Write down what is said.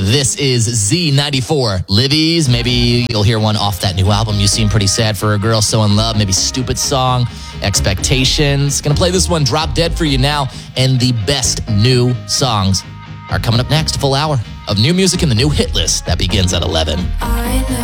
This is Z94. Livy's, maybe you'll hear one off that new album. You seem pretty sad for a girl so in love. Maybe Stupid Song, Expectations. Gonna play this one, Drop Dead, for you now. And the best new songs are coming up next. Full hour of new music in the new hit list that begins at 11.